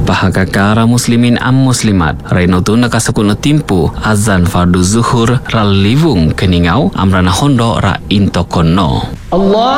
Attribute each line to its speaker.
Speaker 1: Pahagakara muslimin am muslimat Rainotun nakasukun timpu azan fardu zuhur ral livung keningau amrana hondo ra intokono.
Speaker 2: Allah